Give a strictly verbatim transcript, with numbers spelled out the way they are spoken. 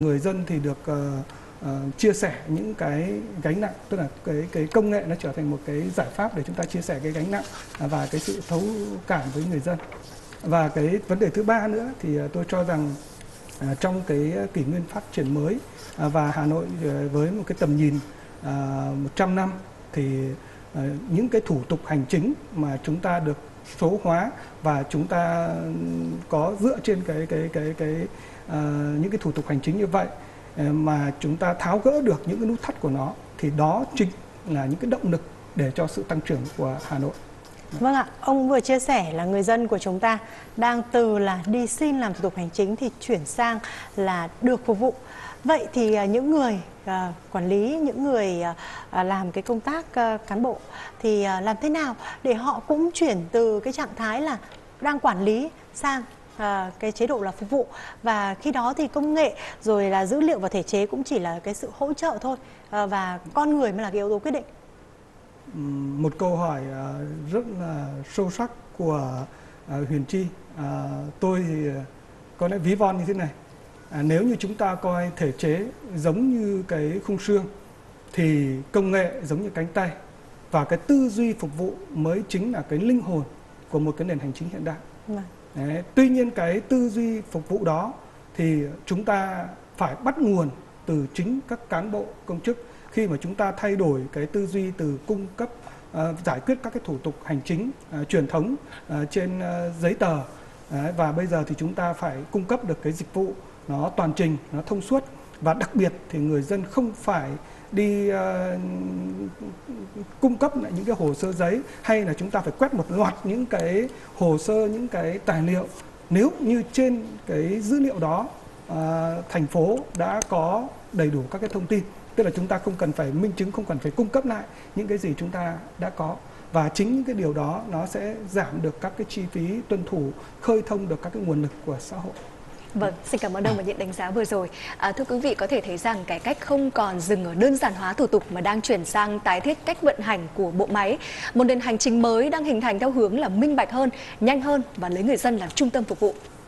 Người dân thì được uh, uh, chia sẻ những cái gánh nặng, tức là cái cái công nghệ nó trở thành một cái giải pháp để chúng ta chia sẻ cái gánh nặng và cái sự thấu cảm với người dân. Và cái vấn đề thứ ba nữa thì uh, tôi cho rằng uh, trong cái kỷ nguyên phát triển mới uh, và Hà Nội uh, với một cái tầm nhìn uh, một trăm năm thì uh, những cái thủ tục hành chính mà chúng ta được số hóa và chúng ta có dựa trên cái cái cái cái uh, những cái thủ tục hành chính như vậy mà chúng ta tháo gỡ được những cái nút thắt của nó, thì đó chính là những cái động lực để cho sự tăng trưởng của Hà Nội. Vâng ạ, ông vừa chia sẻ là người dân của chúng ta đang từ là đi xin làm thủ tục hành chính thì chuyển sang là được phục vụ. Vậy thì những người uh, quản lý, những người uh, làm cái công tác uh, cán bộ thì uh, làm thế nào để họ cũng chuyển từ cái trạng thái là đang quản lý sang À, cái chế độ là phục vụ, và khi đó thì công nghệ rồi là dữ liệu và thể chế cũng chỉ là cái sự hỗ trợ thôi, à, và con người mới là cái yếu tố quyết định. Một câu hỏi rất là sâu sắc của Huyền Chi. À, tôi thì có lẽ ví von như thế này. À, nếu như chúng ta coi thể chế giống như cái khung xương thì công nghệ giống như cánh tay, và cái tư duy phục vụ mới chính là cái linh hồn của một cái nền hành chính hiện đại. Vâng. Đấy, tuy nhiên cái tư duy phục vụ đó thì chúng ta phải bắt nguồn từ chính các cán bộ công chức. Khi mà chúng ta thay đổi cái tư duy từ cung cấp uh, giải quyết các cái thủ tục hành chính uh, truyền thống uh, trên uh, giấy tờ, Đấy, và bây giờ thì chúng ta phải cung cấp được cái dịch vụ nó toàn trình, nó thông suốt, và đặc biệt thì người dân không phải đi uh, cung cấp lại những cái hồ sơ giấy, hay là chúng ta phải quét một loạt những cái hồ sơ, những cái tài liệu. Nếu như trên cái dữ liệu đó uh, thành phố đã có đầy đủ các cái thông tin, tức là chúng ta không cần phải minh chứng, không cần phải cung cấp lại những cái gì chúng ta đã có, và chính những cái điều đó nó sẽ giảm được các cái chi phí tuân thủ, khơi thông được các cái nguồn lực của xã hội. Vâng, xin cảm ơn ông và những đánh giá vừa rồi. À, thưa quý vị, có thể thấy rằng cải cách không còn dừng ở đơn giản hóa thủ tục mà đang chuyển sang tái thiết cách vận hành của bộ máy. Một nền hành chính mới đang hình thành theo hướng là minh bạch hơn, nhanh hơn và lấy người dân làm trung tâm phục vụ.